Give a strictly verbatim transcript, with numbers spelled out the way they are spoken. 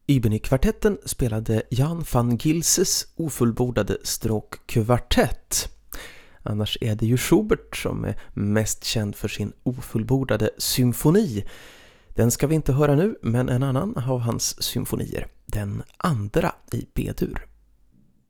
Ibeni-kvartetten spelade Jan van Gilses ofullbordade stråkkvartett. Annars är det ju Schubert som är mest känd för sin ofullbordade symfoni. Den ska vi inte höra nu, men en annan av hans symfonier, den andra i B-dur.